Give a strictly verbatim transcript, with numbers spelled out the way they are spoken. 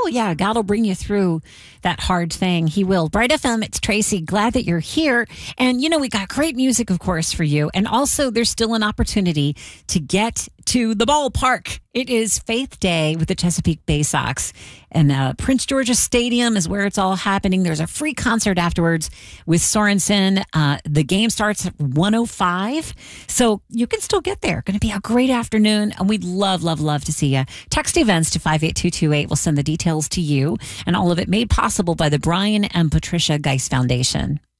Oh, yeah. God will bring you through that hard thing. He will. Bright F M, it's Tracy. Glad that you're here. And, you know, we got great music, of course, for you. And also, there's still an opportunity to get to the ballpark. It is Faith Day with the Chesapeake Bay Sox. And uh, Prince George's Stadium is where it's all happening. There's a free concert afterwards with Sorensen. Uh, the game starts at one oh five. So you can still get there. Going to be a great afternoon. And we'd love, love, love to see you. Text events to five eight two two eight. We'll send the details to you. And all of it made possible by the Brian and Patricia Geist Foundation.